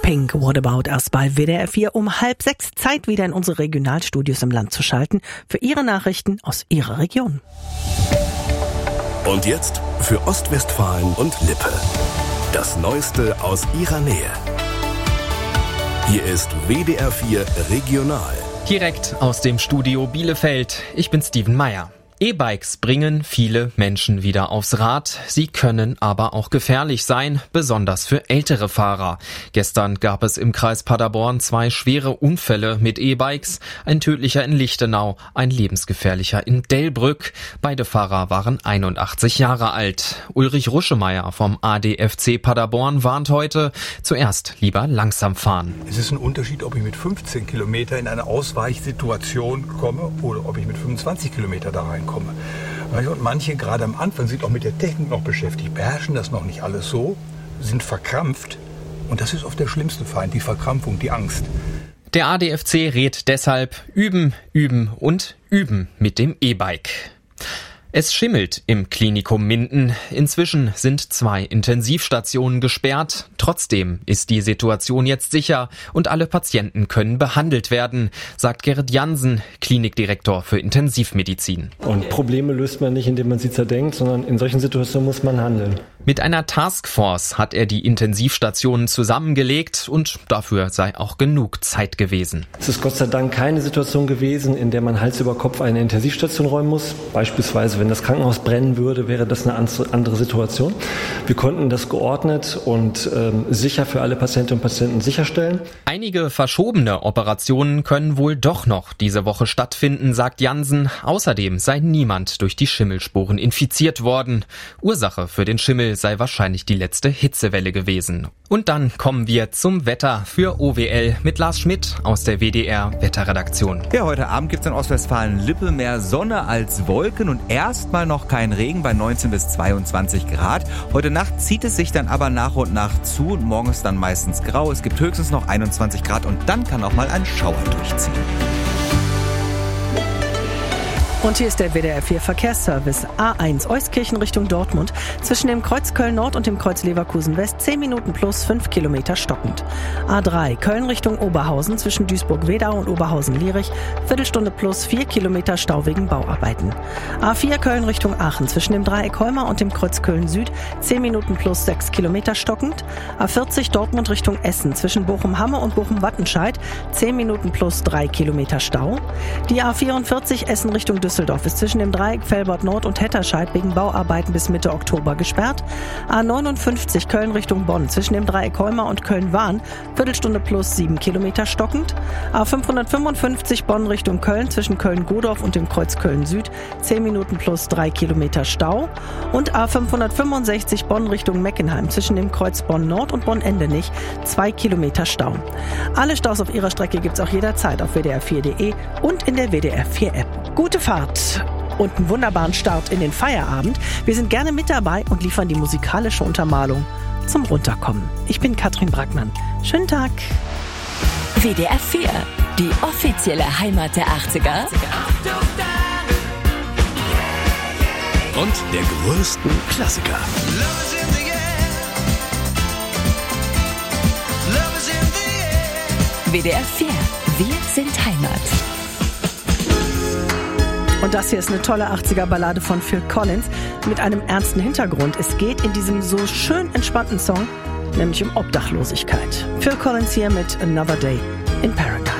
Pink, What About Us bei WDR 4 um 5:30. Zeit, wieder in unsere Regionalstudios im Land zu schalten für Ihre Nachrichten aus Ihrer Region. Und jetzt für Ostwestfalen und Lippe. Das Neueste aus Ihrer Nähe. Hier ist WDR 4 Regional. Direkt aus dem Studio Bielefeld. Ich bin Steven Meyer. E-Bikes bringen viele Menschen wieder aufs Rad. Sie können aber auch gefährlich sein, besonders für ältere Fahrer. Gestern gab es im Kreis Paderborn 2 schwere Unfälle mit E-Bikes. Ein tödlicher in Lichtenau, ein lebensgefährlicher in Delbrück. Beide Fahrer waren 81 Jahre alt. Ulrich Ruschemeyer vom ADFC Paderborn warnt heute, zuerst lieber langsam fahren. Es ist ein Unterschied, ob ich mit 15 Kilometer in eine Ausweichsituation komme oder ob ich mit 25 Kilometer da reinkomme. Und manche, gerade am Anfang, sind auch mit der Technik noch beschäftigt, beherrschen das noch nicht alles so, sind verkrampft. Und das ist oft der schlimmste Feind, die Verkrampfung, die Angst. Der ADFC rät deshalb üben, üben und üben mit dem E-Bike. Es schimmelt im Klinikum Minden. Inzwischen sind 2 Intensivstationen gesperrt. Trotzdem ist die Situation jetzt sicher und alle Patienten können behandelt werden, sagt Gerrit Jansen, Klinikdirektor für Intensivmedizin. Und Probleme löst man nicht, indem man sie zerdenkt, sondern in solchen Situationen muss man handeln. Mit einer Taskforce hat er die Intensivstationen zusammengelegt und dafür sei auch genug Zeit gewesen. Es ist Gott sei Dank keine Situation gewesen, in der man Hals über Kopf eine Intensivstation räumen muss. Beispielsweise, wenn das Krankenhaus brennen würde, wäre das eine andere Situation. Wir konnten das geordnet und sicher für alle Patientinnen und Patienten sicherstellen. Einige verschobene Operationen können wohl doch noch diese Woche stattfinden, sagt Jansen. Außerdem sei niemand durch die Schimmelsporen infiziert worden. Ursache für den Schimmel sei wahrscheinlich die letzte Hitzewelle gewesen. Und dann kommen wir zum Wetter für OWL mit Lars Schmidt aus der WDR Wetterredaktion. Ja, heute Abend gibt's in Ostwestfalen-Lippe mehr Sonne als Wolken und erstmal noch kein Regen bei 19 bis 22 Grad. Heute Nacht zieht es sich dann aber nach und nach zu und morgens dann meistens grau. Es gibt höchstens noch 21 Grad und dann kann auch mal ein Schauer durchziehen. Und hier ist der WDR 4 Verkehrsservice. A1 Euskirchen Richtung Dortmund. Zwischen dem Kreuz Köln Nord und dem Kreuz Leverkusen West 10 Minuten plus 5 Kilometer stockend. A3 Köln Richtung Oberhausen zwischen Duisburg-Wedau und Oberhausen-Lierich. Viertelstunde plus 4 Kilometer Stau wegen Bauarbeiten. A4 Köln Richtung Aachen zwischen dem Dreieck Holmer und dem Kreuz Köln Süd 10 Minuten plus 6 Kilometer stockend. A40 Dortmund Richtung Essen zwischen Bochum-Hamme und Bochum-Wattenscheid 10 Minuten plus 3 Kilometer Stau. Die A44 Essen Richtung Düsseldorf ist zwischen dem Dreieck Velbert Nord und Hetterscheid wegen Bauarbeiten bis Mitte Oktober gesperrt. A59 Köln Richtung Bonn zwischen dem Dreieck Holmer und Köln-Wahn Viertelstunde plus 7 Kilometer stockend. A555 Bonn Richtung Köln zwischen Köln-Godorf und dem Kreuz Köln Süd 10 Minuten plus 3 Kilometer Stau. Und A565 Bonn Richtung Meckenheim zwischen dem Kreuz Bonn Nord und Bonn-Endenich 2 Kilometer Stau. Alle Staus auf ihrer Strecke gibt's auch jederzeit auf wdr4.de und in der WDR 4 App. Gute Fahrt und einen wunderbaren Start in den Feierabend. Wir sind gerne mit dabei und liefern die musikalische Untermalung zum Runterkommen. Ich bin Katrin Brackmann. Schönen Tag. WDR 4, die offizielle Heimat der 80er. Und der größten Klassiker. WDR 4, wir sind Heimat. Und das hier ist eine tolle 80er-Ballade von Phil Collins mit einem ernsten Hintergrund. Es geht in diesem so schön entspannten Song nämlich um Obdachlosigkeit. Phil Collins hier mit Another Day in Paradise.